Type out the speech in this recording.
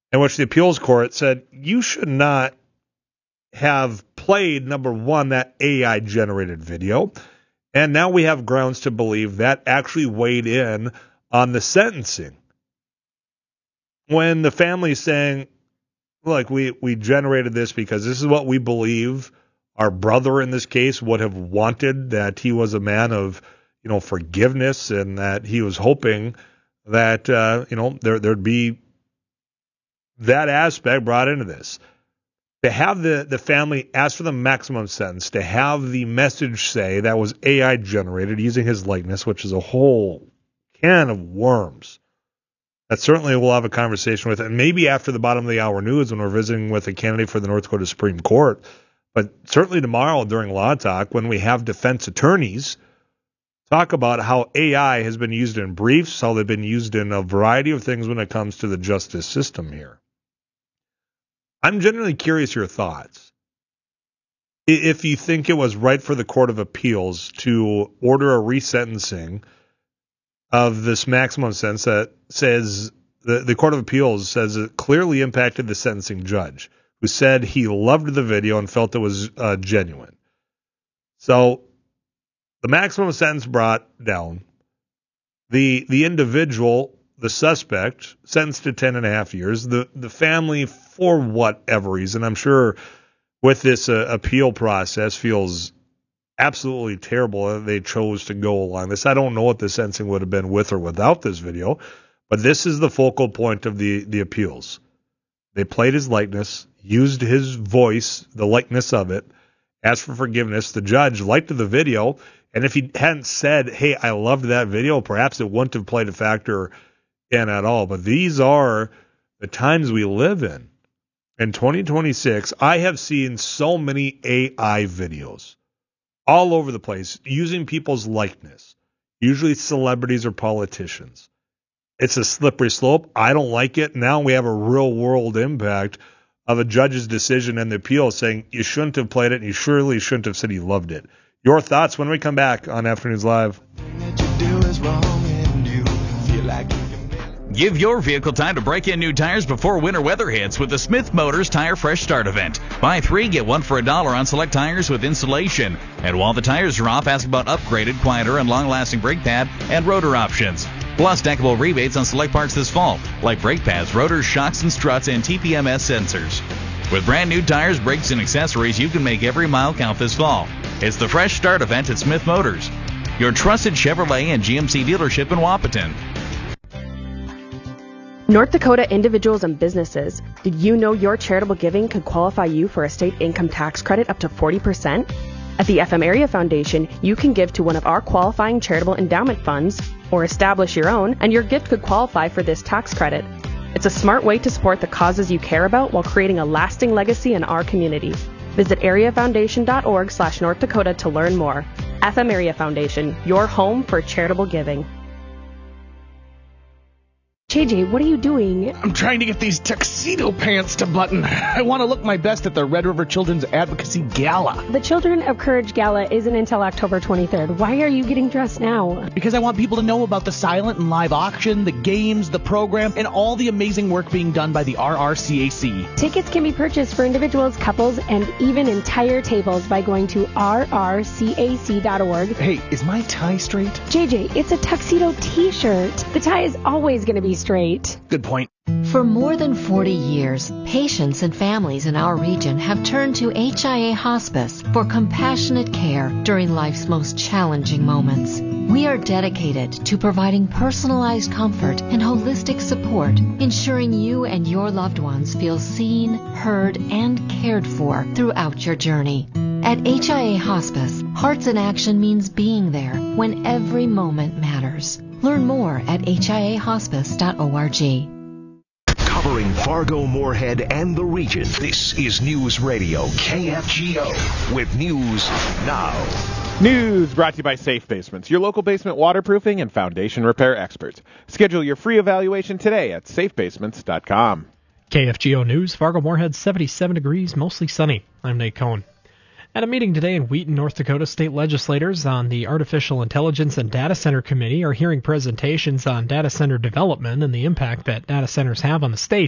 in which the appeals court said you should not have played, number one, that AI-generated video, and now we have grounds to believe that actually weighed in on the sentencing. When the family is saying, look, we generated this because this is what we believe our brother in this case would have wanted, that he was a man of, forgiveness, and that he was hoping that, there'd be that aspect brought into this. To have the family ask for the maximum sentence, to have the message say that was AI generated using his likeness, which is a whole can of worms. That certainly we'll have a conversation with, and maybe after the bottom of the hour news when we're visiting with a candidate for the North Dakota Supreme Court, but certainly tomorrow during Law Talk when we have defense attorneys talk about how AI has been used in briefs, how they've been used in a variety of things when it comes to the justice system here. I'm genuinely curious your thoughts. If you think it was right for the Court of Appeals to order a resentencing of this maximum sentence that says the Court of Appeals says it clearly impacted the sentencing judge, who said he loved the video and felt it was genuine. So the maximum sentence brought down. The individual, the suspect, sentenced to 10.5 years. The family, for whatever reason, I'm sure with this appeal process, feels absolutely terrible that they chose to go along this. I don't know what the sentencing would have been with or without this video, but this is the focal point of the appeals. They played his likeness, used his voice, the likeness of it, asked for forgiveness. The judge liked the video, and if he hadn't said, hey, I loved that video, perhaps it wouldn't have played a factor in at all. But these are the times we live in. In 2026, I have seen so many AI videos all over the place using people's likeness, usually celebrities or politicians. It's a slippery slope. I don't like it. Now we have a real world impact of a judge's decision in the appeal saying you shouldn't have played it and you surely shouldn't have said he loved it. Your thoughts when we come back on Afternoons Live. Give your vehicle time to break in new tires before winter weather hits with the Smith Motors Tire Fresh Start event. Buy 3, get 1 for $1 on select tires with installation. And while the tires are off, ask about upgraded, quieter, and long-lasting brake pad and rotor options. Plus, stackable rebates on select parts this fall, like brake pads, rotors, shocks and struts, and TPMS sensors. With brand new tires, brakes, and accessories, you can make every mile count this fall. It's the Fresh Start event at Smith Motors, your trusted Chevrolet and GMC dealership in Wahpeton. North Dakota individuals and businesses, did you know your charitable giving could qualify you for a state income tax credit up to 40%? At the FM Area Foundation, you can give to one of our qualifying charitable endowment funds or establish your own, and your gift could qualify for this tax credit. It's a smart way to support the causes you care about while creating a lasting legacy in our community. Visit areafoundation.org/North Dakota to learn more. FM Area Foundation, your home for charitable giving. JJ, what are you doing? I'm trying to get these tuxedo pants to button. I want to look my best at the Red River Children's Advocacy Gala. The Children of Courage Gala isn't until October 23rd. Why are you getting dressed now? Because I want people to know about the silent and live auction, the games, the program, and all the amazing work being done by the RRCAC. Tickets can be purchased for individuals, couples, and even entire tables by going to rrcac.org. Hey, is my tie straight? JJ, it's a tuxedo t-shirt. The tie is always going to be straight. Good point. For more than 40 years, patients and families in our region have turned to HIA Hospice for compassionate care during life's most challenging moments. We are dedicated to providing personalized comfort and holistic support, ensuring you and your loved ones feel seen, heard, and cared for throughout your journey. At HIA Hospice, Hearts in Action means being there when every moment matters. Learn more at hiahospice.org. Covering Fargo, Moorhead, and the region, this is News Radio KFGO with News Now. News brought to you by Safe Basements, your local basement waterproofing and foundation repair experts. Schedule your free evaluation today at safebasements.com. KFGO News, Fargo, Moorhead, 77 degrees, mostly sunny. I'm Nate Cohn. At a meeting today in Wheaton, North Dakota, state legislators on the Artificial Intelligence and Data Center Committee are hearing presentations on data center development and the impact that data centers have on the state.